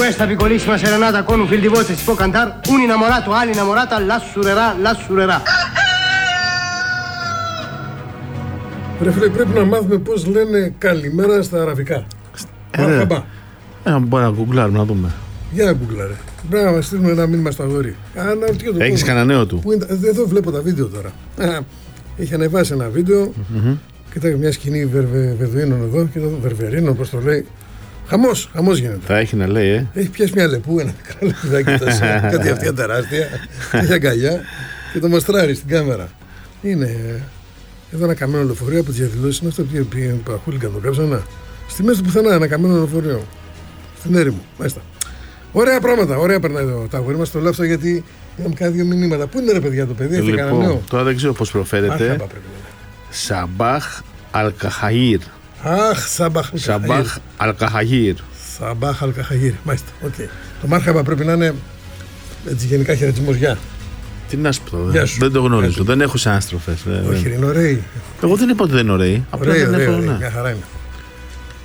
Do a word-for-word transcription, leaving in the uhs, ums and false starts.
questa piccolissima serenata con un fil di voce si può cantare un innamorato all'innamorata la surerà, la surerà. Ρε φίλε, πρέπει να μάθουμε πώς λένε καλημέρα στα αραβικά. Μαρχαμπά. Ε, μπορεί να γκουγκλάρουμε να δούμε. Για να γκουγκλάρε. Πρέπει να μας στείλουμε ένα μήνυμα στο αγόρι. Έχεις κανένα νέο του? Είναι, εδώ βλέπω τα βίντεο τώρα. Έχει ανεβάσει ένα βίντεο. Mm-hmm. Κοίταξε μια σκηνή βερβε, Βεδουίνων εδώ και το Βερβερίνων, πώς το λέει. Χαμός, χαμός γίνεται. Θα έχει να λέει, ε. Έχει πιάσει μια λεπού, ένα μικρό λεπουδάκι, κάτι αυτιά τεράστια. Έχει αγκαλιά και το μαστράρει στην κάμερα. Είναι εδώ ένα καμένο λεωφορείο από τις διαδηλώσεις. Είναι αυτό που παχούληκαν το κάψανα. Στη μέση του πουθενά ένα καμένο λεωφορείο. Στην έρημο, μάλιστα. Ωραία πράγματα, ωραία περνάει το αγόρι μας. Το λέω αυτό γιατί είχαμε κάνει δύο μηνύματα. Πού είναι ρε παιδιά το παιδί, έχει κανένα νέο? Τώρα δεν ξέρω πώς προφέρεται. Σαμπάχ Αλκαχαΐρ. Αχ, Σαμπάχ Αλκαχαΐρ. Σαμπάχ Αλκαχαΐρ, μάλιστα. Okay. Το μάρχαμπα πρέπει να είναι έτσι γενικά χαιρετισμός γεια. Τι να σου πω, δεν, δεν το γνωρίζω, δεν έχω σαν άστροφες. Όχι, είναι ωραίοι. Εγώ δεν είπα ότι δεν είναι ωραίοι. Απλά δεν έχω. Μια χαρά είναι.